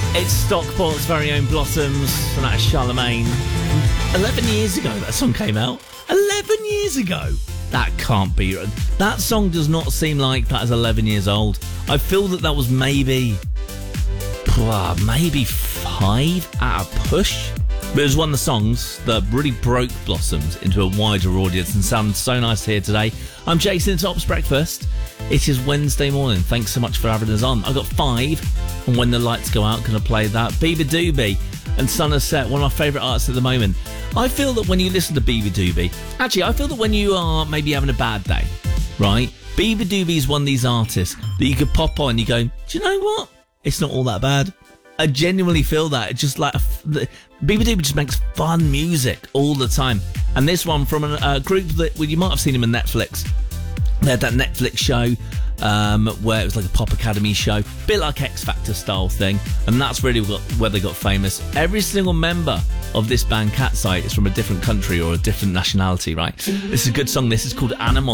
It's Stockport's very own Blossoms, and that's Charlemagne. 11 years ago that song came out. 11 years ago. That can't be. That song does not seem like that is 11 years old. I feel that was maybe 5 at a push. But it was one of the songs that really broke Blossoms into a wider audience and sounds so nice to hear today. I'm Jason, Top's Breakfast. It is Wednesday morning. Thanks so much for having us on. I got 5, and When the Lights Go Out, gonna play that. Beabadoobee and Son of Set, one of my favourite artists at the moment. I feel that when you listen to Beabadoobee, actually, I feel that when you are maybe having a bad day, right? Beabadoobee is one of these artists that you could pop on and you go, do you know what? It's not all that bad. I genuinely feel that. It's just like Beabadoobee just makes fun music all the time. And this one from a group that, well, you might have seen him on Netflix. They had that Netflix show where it was like a pop academy show, a bit like X Factor style thing, and that's really where they got famous. Every single member of this band Cat's Eye is from a different country or a different nationality, right? This is a good song. This is called Animal.